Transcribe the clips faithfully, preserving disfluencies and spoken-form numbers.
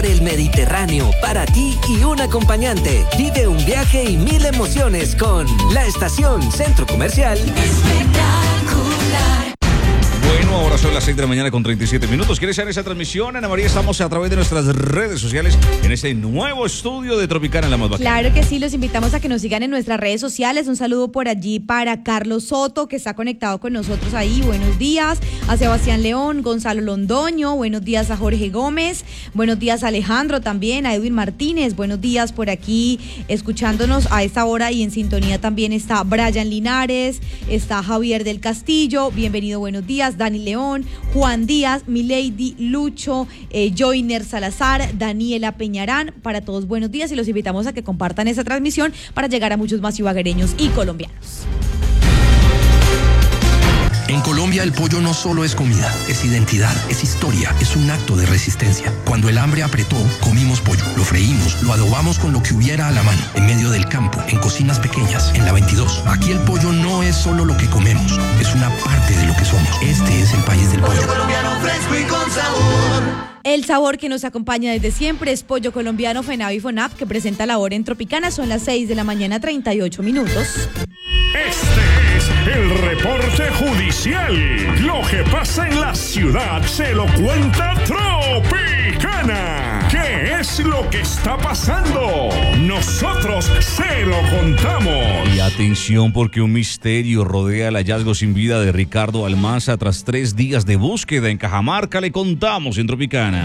por el Mediterráneo, para ti y un acompañante. Vive un viaje y mil emociones con la estación Centro Comercial Espectacular. Bueno, ahora son las seis de la mañana con treinta y siete minutos. ¿Quieres hacer esa transmisión, Ana María? Estamos a través de nuestras redes sociales en este nuevo estudio de Tropicana en la más bacana. Claro que sí, los invitamos a que nos sigan en nuestras redes sociales. Un saludo por allí para Carlos Soto, que está conectado con nosotros ahí. Buenos días. A Sebastián León, Gonzalo Londoño. Buenos días a Jorge Gómez. Buenos días a Alejandro también, a Edwin Martínez. Buenos días por aquí, escuchándonos a esta hora, y en sintonía también está Brian Linares, está Javier del Castillo. Bienvenido, buenos días. Dani León, Juan Díaz, Milady Lucho, eh, Joyner Salazar, Daniela Peñarán. Para todos, buenos días, y los invitamos a que compartan esa transmisión para llegar a muchos más ibaguereños y colombianos. En Colombia el pollo no solo es comida, es identidad, es historia, es un acto de resistencia. Cuando el hambre apretó, comimos pollo, lo freímos, lo adobamos con lo que hubiera a la mano, en medio del campo, en cocinas pequeñas, en la veintidós. Aquí el pollo no es solo lo que comemos, es una parte de lo que somos. Este es el país del pollo. Pollo colombiano fresco y con sabor. El sabor que nos acompaña desde siempre es Pollo Colombiano FENAV y FONAP, que presenta la hora en Tropicana. Son las seis de la mañana, treinta y ocho minutos. Este es el reporte judicial. Lo que pasa en la ciudad se lo cuenta Tropicana. ¿Qué es lo que está pasando? Nosotros se lo contamos. Y atención, porque un misterio rodea el hallazgo sin vida de Ricardo Almanza tras tres días de búsqueda en Cajamarca. Le contamos en Tropicana.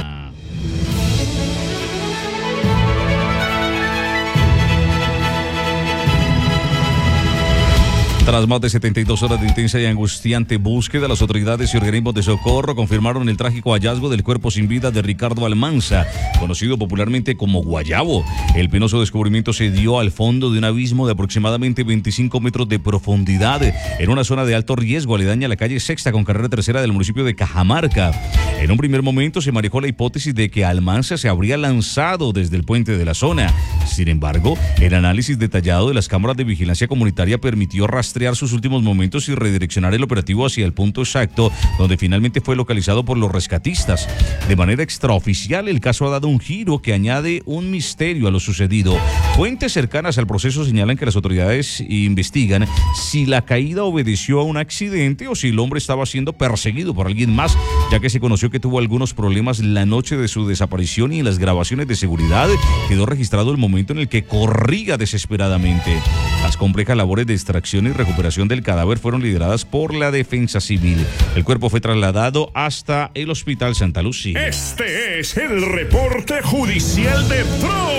Tras más de setenta y dos horas de intensa y angustiante búsqueda, las autoridades y organismos de socorro confirmaron el trágico hallazgo del cuerpo sin vida de Ricardo Almanza, conocido popularmente como Guayabo. El penoso descubrimiento se dio al fondo de un abismo de aproximadamente veinticinco metros de profundidad, en una zona de alto riesgo aledaña a la calle Sexta con carrera tercera del municipio de Cajamarca. En un primer momento se manejó la hipótesis de que Almanza se habría lanzado desde el puente de la zona. Sin embargo, el análisis detallado de las cámaras de vigilancia comunitaria permitió rastrear sus últimos momentos y redireccionar el operativo hacia el punto exacto donde finalmente fue localizado por los rescatistas. De manera extraoficial, el caso ha dado un giro que añade un misterio a lo sucedido. Fuentes cercanas al proceso señalan que las autoridades investigan si la caída obedeció a un accidente o si el hombre estaba siendo perseguido por alguien más, ya que se conoció que tuvo algunos problemas la noche de su desaparición, y en las grabaciones de seguridad quedó registrado el momento en el que corría desesperadamente. Las complejas labores de extracción y recuperación del cadáver fueron lideradas por la Defensa Civil. El cuerpo fue trasladado hasta el Hospital Santa Lucía. Este es el reporte judicial de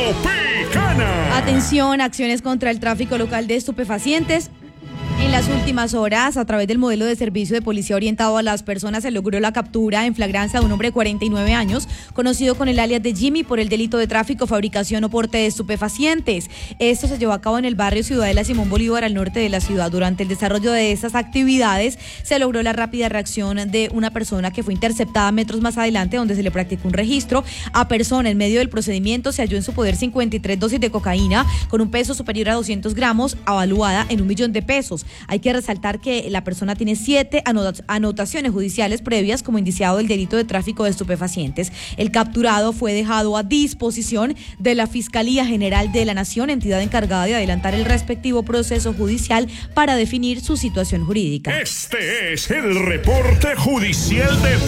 Tropicana. Atención, acciones contra el tráfico local de estupefacientes. En las últimas horas, a través del modelo de servicio de policía orientado a las personas, se logró la captura en flagrancia de un hombre de cuarenta y nueve años, conocido con el alias de Jimmy, por el delito de tráfico, fabricación o porte de estupefacientes. Esto se llevó a cabo en el barrio Ciudadela Simón Bolívar, al norte de la ciudad. Durante el desarrollo de estas actividades, se logró la rápida reacción de una persona que fue interceptada metros más adelante, donde se le practicó un registro a persona. En medio del procedimiento se halló en su poder cincuenta y tres dosis de cocaína con un peso superior a doscientos gramos, avaluada en un millón de pesos. Hay que resaltar que la persona tiene siete anotaciones judiciales previas como indiciado del delito de tráfico de estupefacientes. El capturado fue dejado a disposición de la Fiscalía General de la Nación, entidad encargada de adelantar el respectivo proceso judicial para definir su situación jurídica. Este es el reporte judicial de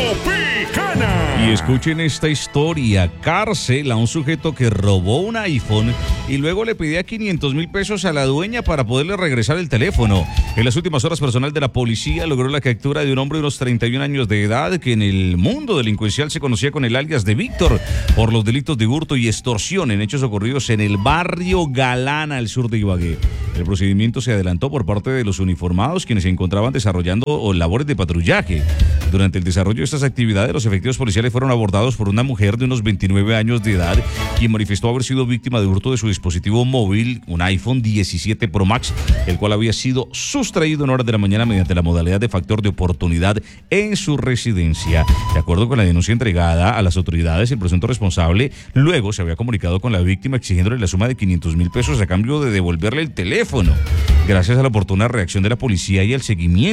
Tropicana. Y escuchen esta historia. Cárcel a un sujeto que robó un iPhone y luego le pedía quinientos mil pesos a la dueña para poderle regresar el teléfono. En las últimas horas, personal de la policía logró la captura de un hombre de unos treinta y un años de edad que en el mundo delincuencial se conocía con el alias de Víctor por los delitos de hurto y extorsión en hechos ocurridos en el barrio Galana, al sur de Ibagué. El procedimiento se adelantó por parte de los uniformados, quienes se encontraban desarrollando labores de patrullaje. Durante el desarrollo de estas actividades, los efectivos policiales fueron abordados por una mujer de unos veintinueve años de edad, quien manifestó haber sido víctima de hurto de su dispositivo móvil, un iPhone diecisiete Pro Max, el cual había sido sustraído en horas de la mañana mediante la modalidad de factor de oportunidad en su residencia. De acuerdo con la denuncia entregada a las autoridades, el presunto responsable luego se había comunicado con la víctima exigiéndole la suma de quinientos mil pesos a cambio de devolverle el teléfono. Gracias a la oportuna reacción de la policía y al seguimiento